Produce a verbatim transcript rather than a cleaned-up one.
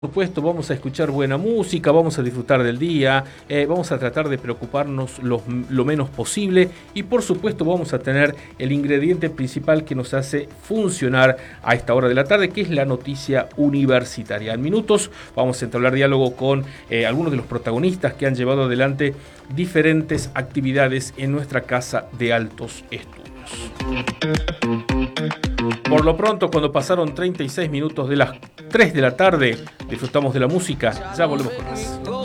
Por supuesto, vamos a escuchar buena música, vamos a disfrutar del día, eh, vamos a tratar de preocuparnos lo, lo menos posible y por supuesto vamos a tener el ingrediente principal que nos hace funcionar a esta hora de la tarde, que es la noticia universitaria. En minutos vamos a entablar diálogo con eh, algunos de los protagonistas que han llevado adelante diferentes actividades en nuestra Casa de Altos Estudios. Por lo pronto, cuando pasaron treinta y seis minutos de las tres de la tarde, disfrutamos de la música. Ya volvemos con más.